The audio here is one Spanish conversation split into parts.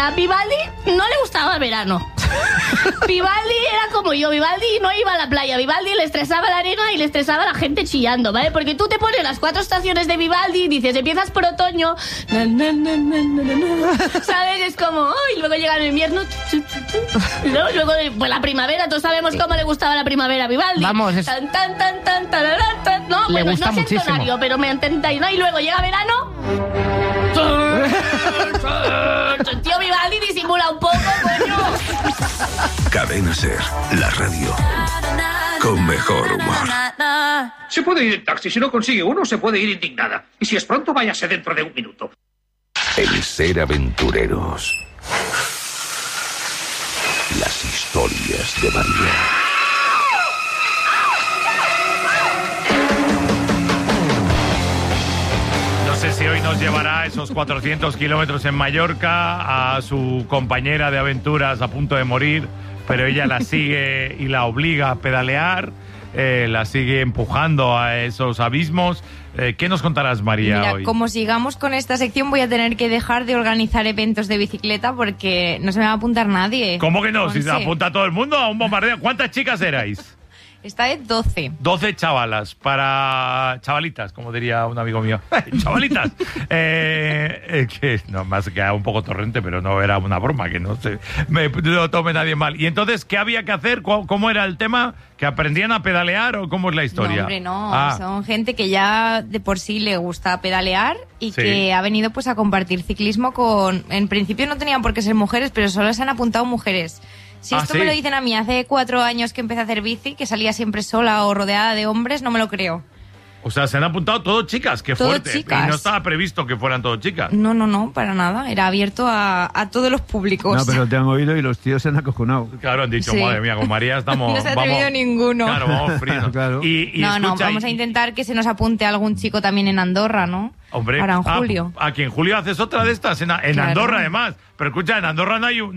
A Vivaldi no le gustaba el verano. Vivaldi era como yo, Vivaldi no iba a la playa, Vivaldi le estresaba la arena y le estresaba la gente chillando, ¿vale? Porque tú te pones las 4 estaciones de Vivaldi y dices, empiezas por otoño, ¿sabes? Es como, y luego llega el invierno, luego pues la primavera, todos sabemos cómo le gustaba la primavera a Vivaldi. Vamos, es... tan, no, le bueno, gusta no sé muchísimo. entonario, pero me entendéis, ¿no? Y luego llega verano... Tío, Vivaldi disimula un poco, coño. Cadena Ser, la radio con mejor humor. Se puede ir en taxi, si no consigue uno, se puede ir indignada. Y si es pronto, váyase dentro de un minuto. En Ser Aventureros, las historias de María. No sé si hoy nos llevará esos 400 kilómetros en Mallorca a su compañera de aventuras a punto de morir, pero ella la sigue y la obliga a pedalear, la sigue empujando a esos abismos. ¿Qué nos contarás, María, Mira, hoy? como sigamos con esta sección, voy a tener que dejar de organizar eventos de bicicleta porque no se me va a apuntar nadie. ¿Cómo que no? Si se Once. apunta todo el mundo a un bombardeo. ¿Cuántas chicas erais? Esta es 12. 12 chavalas, para chavalitas, como diría un amigo mío. ¡Chavalitas! Que no, más que un poco torrente, pero no era una broma, que no se me lo tome nadie mal. Y entonces, ¿qué había que hacer? ¿Cómo era el tema? ¿Que aprendían a pedalear o cómo es la historia? No, hombre, no. Ah, Son gente que ya de por sí le gusta pedalear y Sí. que ha venido pues a compartir ciclismo con... En principio no tenían por qué ser mujeres, pero solo se han apuntado mujeres. Si esto ¿sí? me lo dicen a mí hace 4 años que empecé a hacer bici, que salía siempre sola o rodeada de hombres, no me lo creo. o sea, se han apuntado todo chicas, qué Todo fuerte. chicas. Y no estaba previsto que fueran todo chicas. No, para nada. Era abierto a todos los públicos. No, pero te han oído y los tíos se han acojonado. Claro, han dicho, Sí. madre mía, con María estamos... No se ha atrevido ninguno. Claro, vamos fríos. Claro. Y No, escucha, vamos a intentar que se nos apunte algún chico también en Andorra, ¿no? Hombre, Ahora en julio. Aquí en julio haces otra de estas, en Claro. Andorra además. Pero escucha, en Andorra no hay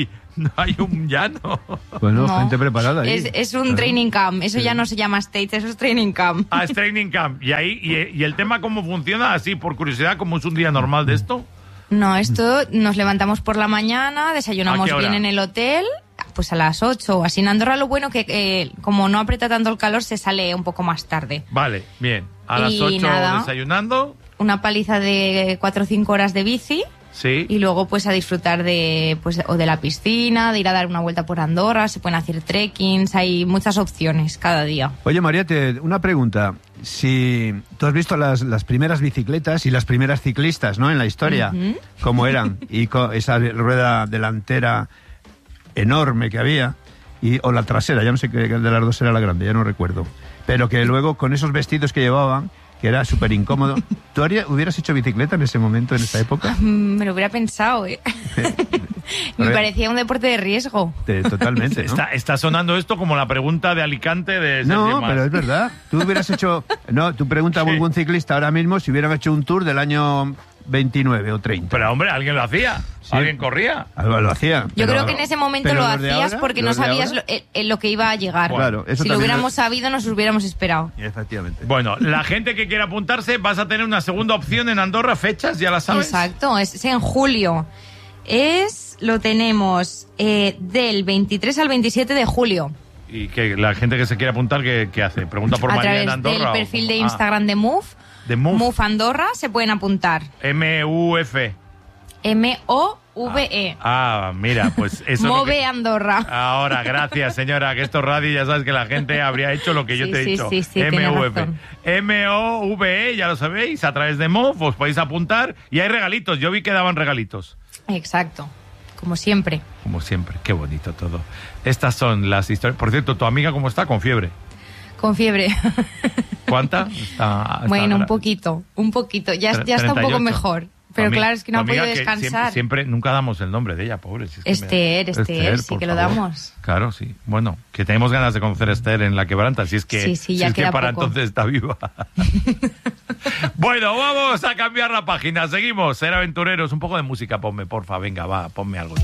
un llano. Bueno, No. gente preparada ahí. Es un training camp. Eso ya no se llama States, eso es training camp. Ah, es training camp. Y ahí, y el tema cómo funciona, así por curiosidad, cómo es un día normal de esto. No, esto nos levantamos por la mañana, ¿A desayunamos qué hora? bien en el hotel, pues a las 8 o así. En Andorra lo bueno que como no aprieta tanto el calor, se sale un poco más tarde. Vale, bien. A las Y 8 nada. desayunando. Una paliza de 4 o 5 horas de bici Sí. y luego pues a disfrutar de pues o de la piscina, de ir a dar una vuelta por Andorra, se pueden hacer trekkings, hay muchas opciones cada día. Oye, María, una pregunta. Si tú has visto las primeras bicicletas y las primeras ciclistas, ¿no? En la historia, Ujú. cómo eran, y con esa rueda delantera enorme que había, o la trasera, ya no sé qué de las dos era la grande, ya no recuerdo. Pero que luego con esos vestidos que llevaban, que era súper incómodo. ¿Tú hubieras hecho bicicleta en ese momento, en esa época? Me lo hubiera pensado, ¿eh? Me ver. parecía un deporte de riesgo. Totalmente, ¿no? Está sonando esto como la pregunta de Alicante de Sergio No, Mas. pero es verdad. Tú hubieras hecho... No, tú preguntas a Sí. algún ciclista ahora mismo si hubieran hecho un tour del año 29 o 30. Pero hombre, alguien lo hacía. Sí. Alguien corría. Algo lo hacía. Yo pero- creo que en ese momento pero lo los de hacías ahora, porque no los de sabías ahora- lo que iba a llegar. Claro, eso si lo también hubiéramos sabido, nos hubiéramos esperado. Efectivamente. Bueno, la gente que quiera apuntarse, vas a tener una segunda opción en Andorra, fechas, ya las sabes. Exacto, es en julio. Lo tenemos del 23 al 27 de julio. Y que la gente que se quiera apuntar, ¿qué hace? Pregunta por A María en través Andorra. del o- perfil de Ah, Instagram de Move. de Move. Move Andorra se pueden apuntar. MUF. MOVE. Ah, mira, pues eso es lo Move que... Andorra. Ahora, gracias, señora, que esto es radio y ya sabes que la gente habría hecho lo que yo Sí, te he sí, dicho. sí, tiene MUF. razón. MOVE, ya lo sabéis, a través de MOV os podéis apuntar y hay regalitos. Yo vi que daban regalitos. Exacto, como siempre. Como siempre, qué bonito todo. Estas son las historias. Por cierto, ¿tu amiga cómo está? Con fiebre. Con fiebre. ¿Cuánta? Está Bueno, un gra- poquito. Ya está un 38. poco mejor. Pero Tu ami- claro, es que no tu ha podido amiga que descansar. Siempre, nunca damos el nombre de ella, pobre. Si es que Esther, sí por que lo favor. damos. Claro, sí. Bueno, que tenemos ganas de conocer a Esther en La Quebranta, si es que, Sí, si ya es que queda para poco. entonces está viva. Bueno, vamos a cambiar la página. Seguimos, Ser Aventureros. Un poco de música, ponme, porfa. Venga, va, ponme algo.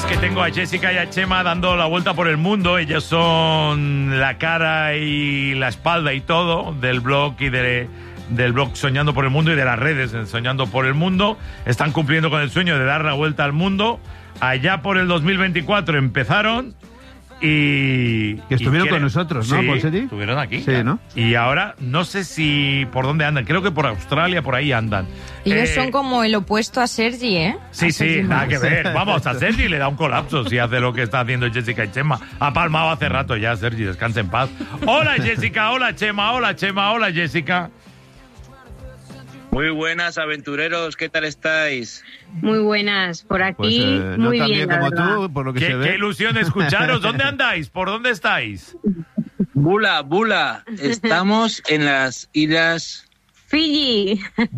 es que tengo a Jessica y a Chema dando la vuelta por el mundo. Ellos son la cara y la espalda y todo del blog y del blog Soñando por el Mundo y de las redes Soñando por el Mundo. Están cumpliendo con el sueño de dar la vuelta al mundo. Allá por el 2024 empezaron y... Que estuvieron con nosotros, ¿no, sí, Ponseti? Estuvieron aquí. Sí, ¿no? Y ahora no sé si por dónde andan. Creo que por Australia, por ahí andan. Ellos son como el opuesto a Sergi, ¿eh? Sí, sí, nada que ver. Vamos, a Sergi le da un colapso si hace lo que está haciendo Jessica y Chema. Ha palmado hace rato ya, Sergi, descansa en paz. Hola, Jessica, hola, Chema, hola, Chema, hola, Jessica. Muy buenas, aventureros, ¿qué tal estáis? Muy buenas, por aquí, Pues no muy tan bien, bien como la verdad. tú, por lo que se ve. Qué ilusión escucharos. ¿Dónde andáis? ¿Por dónde estáis? Bula, estamos en las islas... Fiji.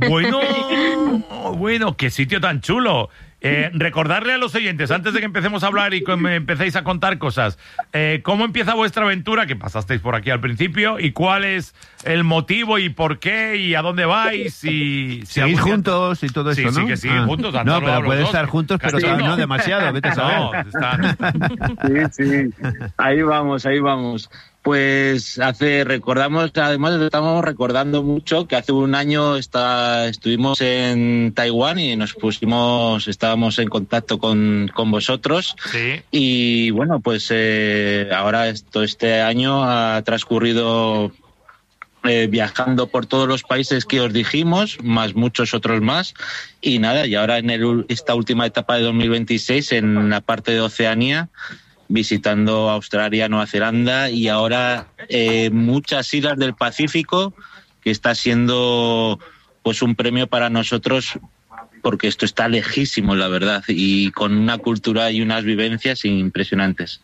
Bueno, qué sitio tan chulo. Recordarle a los oyentes, antes de que empecemos a hablar y que me empecéis a contar cosas, ¿cómo empieza vuestra aventura? Que pasasteis por aquí al principio, y cuál es el motivo y por qué y a dónde vais y si Seguís juntos y todo eso, sí, ¿no? Sí, que siguen juntos. han No, saludado pero los pueden dos. estar juntos, pero Casi no demasiado, vete a saber. No, están... Sí, ahí vamos. Pues estamos recordando mucho que hace un año estuvimos en Taiwán y estábamos en contacto con vosotros. Sí. Y bueno, pues ahora este año ha transcurrido viajando por todos los países que os dijimos, más muchos otros más. Y nada, y ahora en esta última etapa de 2026, en la parte de Oceanía, visitando Australia, Nueva Zelanda y ahora muchas islas del Pacífico, que está siendo pues un premio para nosotros, porque esto está lejísimo, la verdad, y con una cultura y unas vivencias impresionantes.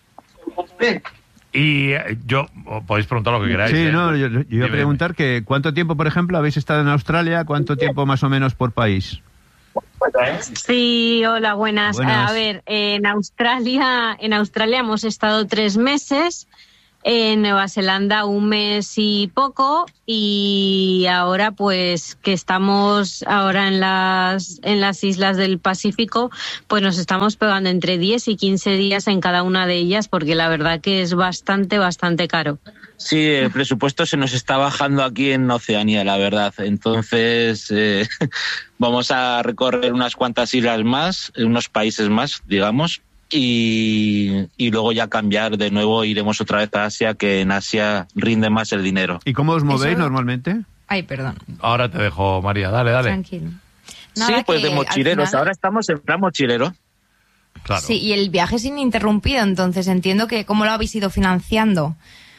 Y yo, podéis preguntar lo que queráis. Sí, no, yo iba a preguntar que ¿cuánto tiempo, por ejemplo, habéis estado en Australia? ¿Cuánto tiempo más o menos por país? Sí, hola, buenas. A ver, en Australia hemos estado 3 meses, en Nueva Zelanda 1 mes y poco, y ahora pues que estamos ahora en las islas del Pacífico, pues nos estamos pegando entre 10 y 15 días en cada una de ellas, porque la verdad que es bastante caro. Sí, el presupuesto se nos está bajando aquí en Oceanía, la verdad. Entonces, vamos a recorrer unas cuantas islas más, unos países más, digamos, y luego ya cambiar de nuevo, iremos otra vez a Asia, que en Asia rinde más el dinero. ¿Y cómo os movéis normalmente? Ay, perdón. Ahora te dejo, María, dale. Tranquilo. Sí, pues de mochileros. Ahora estamos en plan mochilero. Claro. Sí, y el viaje es ininterrumpido, entonces entiendo que ¿cómo lo habéis ido financiando?